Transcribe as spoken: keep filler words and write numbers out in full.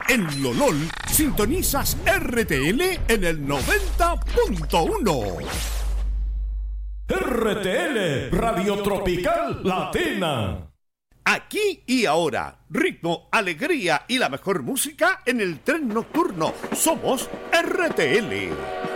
En Lolol, sintonizas R T L en el noventa punto uno. R T L, Radio Tropical Latina. Aquí y ahora, ritmo, alegría y la mejor música en el tren nocturno. Somos R T L.